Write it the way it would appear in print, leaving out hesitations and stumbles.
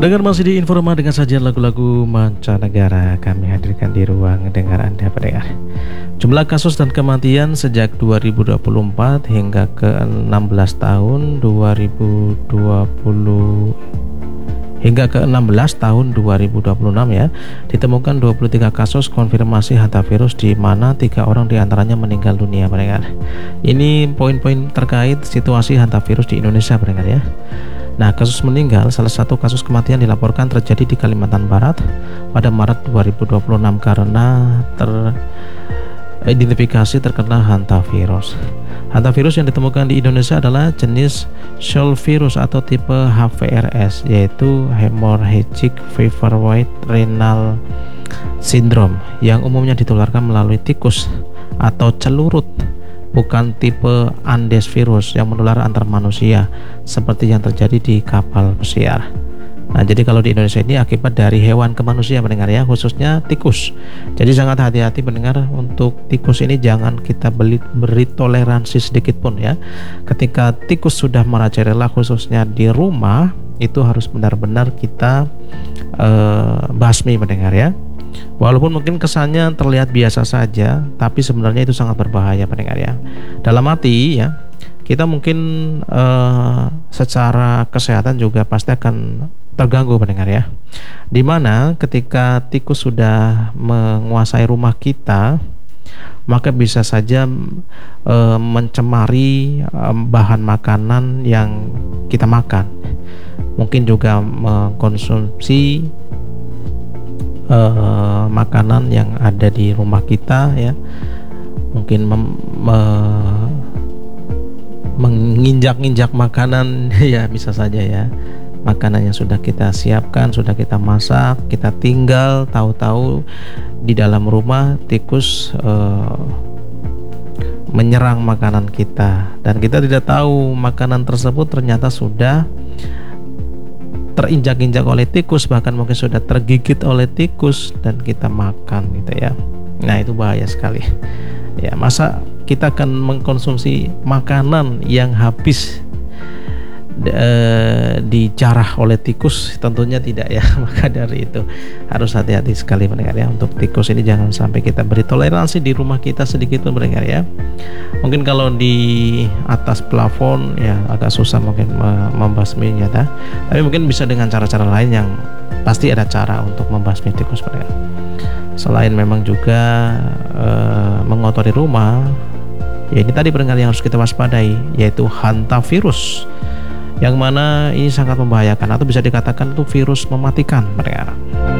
Pendengar masih di Informa dengan sajian lagu-lagu mancanegara. Kami hadirkan di ruang dengar Anda pendengar. Jumlah kasus dan kematian sejak 2024 hingga ke 16 tahun 2020 hingga ke 16 tahun 2026 ya, ditemukan 23 kasus konfirmasi hantavirus di mana 3 orang diantaranya meninggal dunia pendengar. Ini poin-poin terkait situasi hantavirus di Indonesia pendengar ya. Nah, kasus meninggal, salah satu kasus kematian dilaporkan terjadi di Kalimantan Barat pada Maret 2026 karena teridentifikasi terkena hantavirus. Hantavirus yang ditemukan di Indonesia adalah jenis Scholvirus atau tipe HVRS, yaitu Hemorrhagic Fever-White Renal Syndrome, yang umumnya ditularkan melalui tikus atau celurut, bukan tipe Andes virus yang menular antar manusia seperti yang terjadi di kapal pesiar. Nah, jadi kalau di Indonesia ini akibat dari hewan ke manusia pendengar ya, khususnya tikus. Jadi sangat hati-hati pendengar, untuk tikus ini jangan kita beri toleransi sedikit pun ya. Ketika tikus sudah merajalela khususnya di rumah, itu harus benar-benar kita basmi pendengar ya. Walaupun mungkin kesannya terlihat biasa saja, tapi sebenarnya itu sangat berbahaya pendengar ya. Dalam arti ya, kita mungkin secara kesehatan juga pasti akan terganggu pendengar ya. Dimana ketika tikus sudah menguasai rumah kita, maka bisa saja mencemari bahan makanan yang kita makan. Mungkin juga mengkonsumsi makanan yang ada di rumah kita ya, mungkin menginjak-injak makanan ya, bisa saja ya, makanan yang sudah kita siapkan, sudah kita masak, kita tinggal, tahu-tahu di dalam rumah tikus menyerang makanan kita dan kita tidak tahu makanan tersebut ternyata sudah terinjak-injak oleh tikus, bahkan mungkin sudah tergigit oleh tikus dan kita makan gitu ya. Nah, itu bahaya sekali ya. Masa kita akan mengkonsumsi makanan yang habis dijarah oleh tikus? Tentunya tidak ya. Maka dari itu harus hati-hati sekali pendengar ya. Untuk tikus ini jangan sampai kita beri toleransi di rumah kita sedikit pun pendengar ya. Mungkin kalau di atas plafon ya agak susah mungkin membasminya dah. Tapi mungkin bisa dengan cara-cara lain yang pasti ada cara untuk membasmi tikus pendengar. Selain memang juga mengotori rumah, ya ini tadi pendengar yang harus kita waspadai, yaitu hantavirus, yang mana ini sangat membahayakan atau bisa dikatakan itu virus mematikan pendengar.